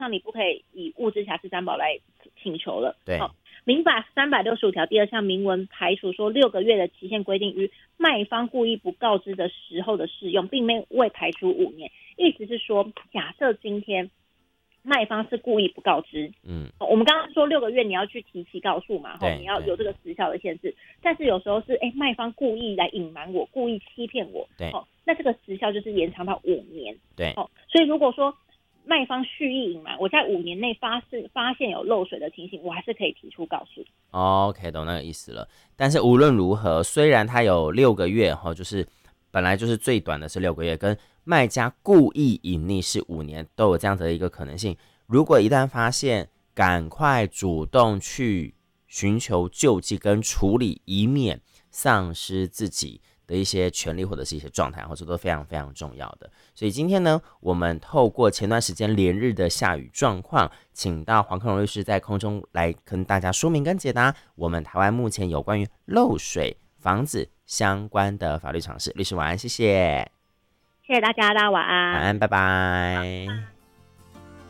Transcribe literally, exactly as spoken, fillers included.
上你不可以以物质瑕疵担保来请求了。 对。 哦，民法三百六十五条第二项明文排除说六个月的期限规定于卖方故意不告知的时候的适用，并没未排除五年。意思是说，假设今天卖方是故意不告知，嗯，我们刚刚说六个月你要去提起告诉嘛，你要有这个时效的限制，但是有时候是哎卖方故意来隐瞒我，故意欺骗我， 对， 哦，那这个时效就是延长到五年， 对， 哦，所以如果说卖方蓄意隐瞒，我在五年内发现发现有漏水的情形，我还是可以提出告诉。 OK， 懂那个意思了。但是无论如何，虽然它有六个月，就是本来就是最短的是六个月，跟卖家故意隐匿是五年，都有这样的一个可能性。如果一旦发现，赶快主动去寻求救济跟处理，以免丧失自己的一些权利或者是一些状态，或者都非常非常重要的。所以今天呢，我们透过前段时间连日的下雨状况，请到黄克荣律师在空中来跟大家说明跟解答我们台湾目前有关于漏水房子相关的法律常识。律师晚安，谢谢。 谢谢大家，大家晚安。 晚安，拜拜。